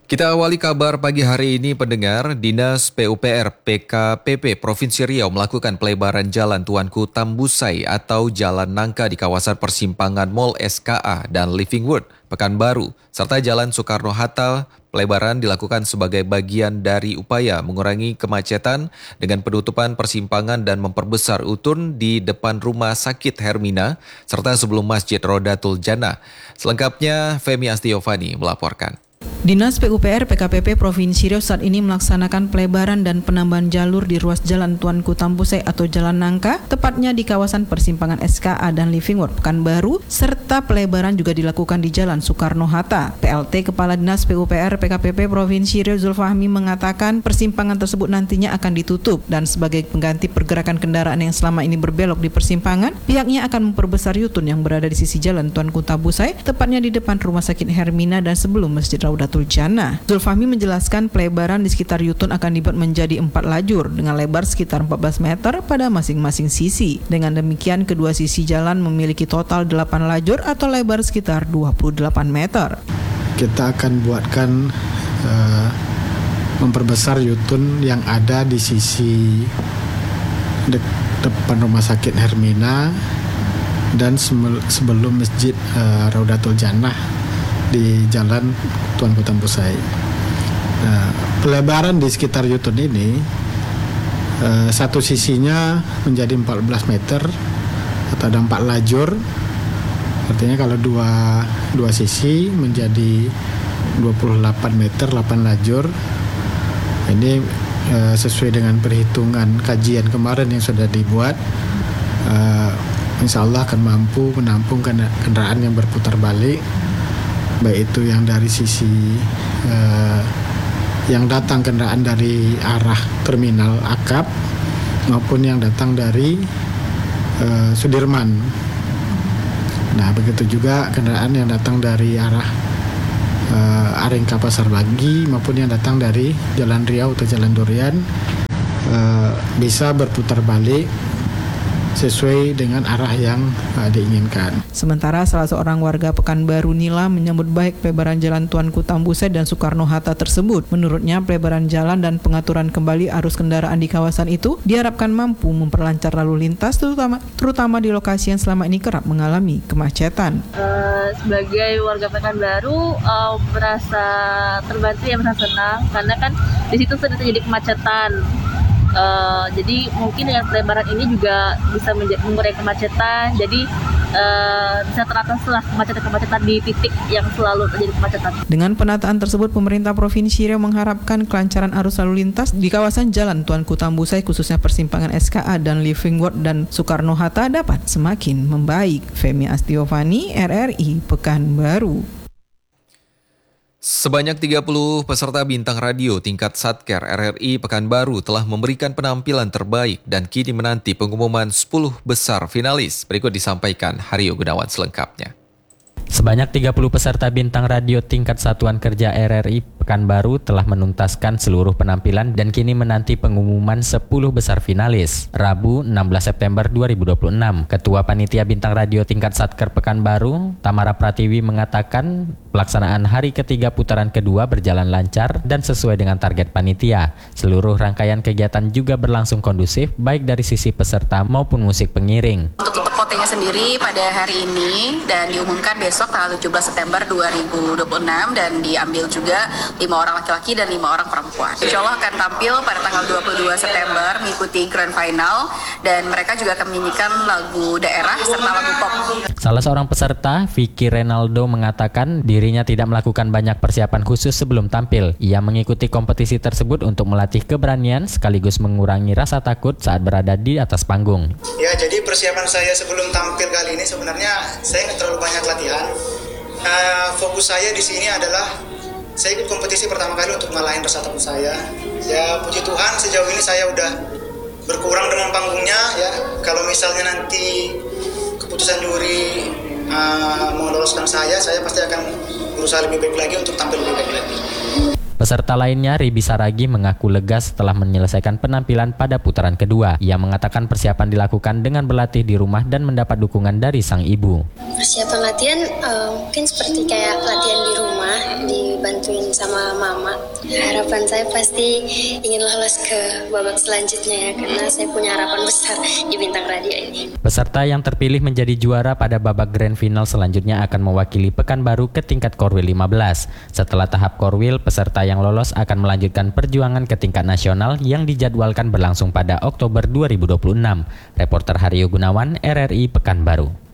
Kita awali kabar pagi hari ini pendengar, Dinas PUPR PKPP Provinsi Riau melakukan pelebaran Jalan Tuanku Tambusai atau Jalan Nangka di kawasan persimpangan Mall SKA dan Living World, Pekanbaru, serta Jalan Soekarno-Hatta. Pelebaran dilakukan sebagai bagian dari upaya mengurangi kemacetan dengan penutupan persimpangan dan memperbesar utun di depan Rumah Sakit Hermina serta sebelum Masjid Rodatul Jannah. Selengkapnya Femi Astiovani melaporkan. Dinas PUPR PKPP Provinsi Riau saat ini melaksanakan pelebaran dan penambahan jalur di ruas Jalan Tuanku Tambusai atau Jalan Nangka, tepatnya di kawasan persimpangan SKA dan Living World Pekanbaru, serta pelebaran juga dilakukan di Jalan Soekarno-Hatta. PLT Kepala Dinas PUPR PKPP Provinsi Riau Zulfahmi mengatakan persimpangan tersebut nantinya akan ditutup dan sebagai pengganti pergerakan kendaraan yang selama ini berbelok di persimpangan, pihaknya akan memperbesar yutun yang berada di sisi Jalan Tuanku Tambusai, tepatnya di depan Rumah Sakit Hermina dan sebelum Masjid Rodatul Jannah. Zulfahmi menjelaskan pelebaran di sekitar yutun akan dibuat menjadi 4 lajur dengan lebar sekitar 14 meter pada masing-masing sisi. Dengan demikian, kedua sisi jalan memiliki total 8 lajur atau lebar sekitar 28 meter. Kita akan buatkan memperbesar yutun yang ada di sisi depan Rumah Sakit Hermina dan sebelum Masjid Rodatul Jannah di Jalan Tuanku Tambusai. Pelebaran di sekitar yutun ini satu sisinya menjadi 14 meter atau ada 4 lajur. Artinya kalau dua sisi menjadi 28 meter, 8 lajur. Ini sesuai dengan perhitungan kajian kemarin yang sudah dibuat. Insya Allah akan mampu menampung kendaraan yang berputar balik, baik itu yang dari sisi yang datang kendaraan dari arah terminal Akap maupun yang datang dari Sudirman. Nah, begitu juga kendaraan yang datang dari arah Arengka Pasar Bagi maupun yang datang dari Jalan Riau atau Jalan Durian bisa berputar balik sesuai dengan arah yang diinginkan. Sementara salah seorang warga Pekanbaru Nila menyambut baik pelebaran Jalan Tuanku Tambusai dan Soekarno-Hatta tersebut. Menurutnya, pelebaran jalan dan pengaturan kembali arus kendaraan di kawasan itu diharapkan mampu memperlancar lalu lintas terutama di lokasi yang selama ini kerap mengalami kemacetan. Sebagai warga Pekanbaru merasa terbantu ya, merasa senang karena kan di situ sudah terjadi kemacetan. Jadi mungkin dengan pelebaran ini juga bisa mengurangi kemacetan. Jadi bisa teratasilah kemacetan di titik yang selalu terjadi kemacetan. Dengan penataan tersebut, pemerintah Provinsi Riau mengharapkan kelancaran arus lalu lintas di kawasan Jalan Tuanku Tambusai khususnya persimpangan SKA dan Living World dan Soekarno-Hatta dapat semakin membaik. Femi Astiovani, RRI Pekanbaru. Sebanyak 30 peserta bintang radio tingkat Satker RRI Pekanbaru telah memberikan penampilan terbaik dan kini menanti pengumuman 10 besar finalis. Berikut disampaikan Hario Gunawan selengkapnya. Sebanyak 30 peserta bintang radio tingkat Satuan Kerja RRI Pekanbaru telah menuntaskan seluruh penampilan dan kini menanti pengumuman 10 besar finalis. Rabu 16 September 2026, Ketua Panitia Bintang Radio tingkat Satker Pekanbaru, Tamara Pratiwi mengatakan pelaksanaan hari ketiga putaran kedua berjalan lancar dan sesuai dengan target panitia. Seluruh rangkaian kegiatan juga berlangsung kondusif baik dari sisi peserta maupun musik pengiring. Untuk votenya sendiri pada hari ini dan diumumkan besok tanggal 17 September 2026 dan diambil juga 5 orang laki-laki dan 5 orang perempuan. Insya Allah akan tampil pada tanggal 22 September mengikuti Grand Final dan mereka juga akan menyanyikan lagu daerah serta lagu pop. Salah seorang peserta, Vicky Renaldo, mengatakan dirinya tidak melakukan banyak persiapan khusus sebelum tampil. Ia mengikuti kompetisi tersebut untuk melatih keberanian sekaligus mengurangi rasa takut saat berada di atas panggung. Ya, jadi persiapan saya sebelum tampil kali ini sebenarnya saya nggak terlalu banyak latihan. Fokus saya di sini adalah saya ikut kompetisi pertama kali untuk ngalahin rasa takut saya. Ya, puji Tuhan sejauh ini saya udah berkurang dengan panggungnya. Ya, kalau misalnya nanti keputusan juri meloloskan saya pasti akan berusaha lebih baik lagi untuk tampil lebih baik lagi. Peserta lainnya, Ribi Saragi, mengaku lega setelah menyelesaikan penampilan pada putaran kedua. Ia mengatakan persiapan dilakukan dengan berlatih di rumah dan mendapat dukungan dari sang ibu. Persiapan latihan mungkin seperti kayak latihan di rumah, dibantu dibantuin sama mama. Harapan saya pasti ingin lolos ke babak selanjutnya ya, karena saya punya harapan besar di Bintang Radio ini. Peserta yang terpilih menjadi juara pada babak grand final selanjutnya akan mewakili Pekanbaru ke tingkat Korwil 15. Setelah tahap Korwil, peserta yang lolos akan melanjutkan perjuangan ke tingkat nasional yang dijadwalkan berlangsung pada Oktober 2026. Reporter Haryo Gunawan, RRI Pekanbaru.